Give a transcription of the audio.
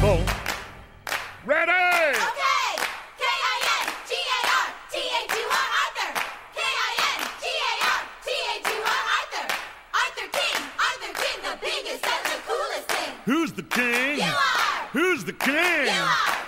go. Ready! Okay! K-I-N-G-A-R-T-H-U-R Arthur! K-I-N-G-A-R-T-H-U-R Arthur! Arthur King! Arthur King, the biggest and the coolest thing! Who's the king? You are! Who's the king? You are!